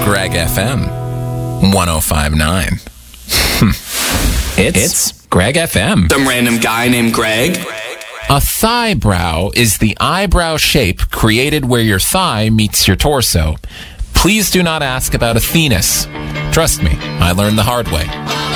Greg FM 1059. It's Greg FM. Some random guy named Greg. A thigh brow is the eyebrow shape created where your thigh meets your torso. Please do not ask about a thenis. Trust me, I learned the hard way.